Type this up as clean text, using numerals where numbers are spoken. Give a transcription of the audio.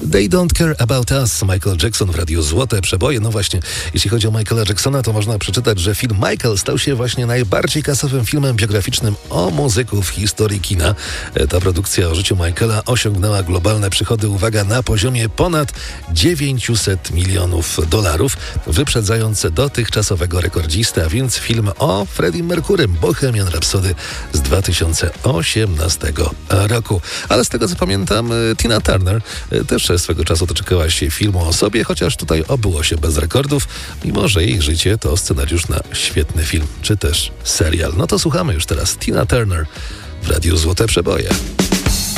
They Don't Care About Us, Michael Jackson w Radiu Złote Przeboje. No właśnie, jeśli chodzi o Michaela Jacksona, to można przeczytać, że film Michael stał się właśnie najbardziej kasowym filmem biograficznym o muzyku w historii kina. Ta produkcja o życiu Michaela osiągnęła globalne przychody, uwaga, na poziomie ponad $900 milionów, wyprzedzając dotychczasowego rekordzistę, a więc film o Freddie Mercurym, Bohemian Rhapsody z 2018 roku. Ale z tego co pamiętam, Tina Turner też swego czasu doczekała się filmu o sobie, chociaż tutaj obyło się bez rekordów, mimo że jej życie to scenariusz na świetny film, czy też serial. No to słuchamy już teraz Tina Turner w Radiu Złote Przeboje.